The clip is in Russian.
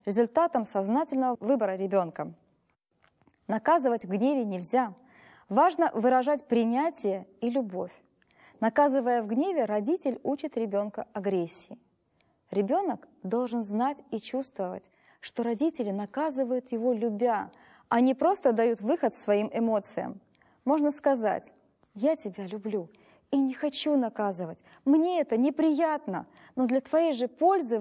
результатом сознательного выбора ребенка. Наказывать в гневе нельзя. Важно выражать принятие и любовь. Наказывая в гневе, родитель учит ребенка агрессии. Ребенок должен знать и чувствовать, что родители наказывают его любя, а не просто дают выход своим эмоциям. Можно сказать: «Я тебя люблю и не хочу наказывать. Мне это неприятно, но для твоей же пользы